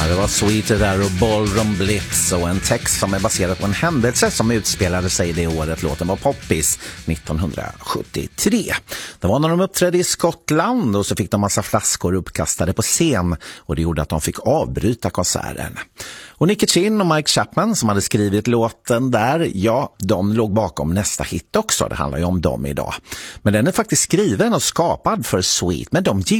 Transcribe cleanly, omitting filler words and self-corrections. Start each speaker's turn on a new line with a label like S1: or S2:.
S1: det var Sweet där och Ballroom Blitz och en text som är baserad på en händelse som utspelade sig det året låten var poppis 1973. Det var när de uppträdde i Skottland och så fick de massa flaskor uppkastade på scen och det gjorde att de fick avbryta konserten. Och Nicky Chinn och Mike Chapman som hade skrivit låten där, ja, de låg bakom nästa hit också. Det handlar ju om dem idag. Men den är faktiskt skriven och skapad för Sweet, men de gillar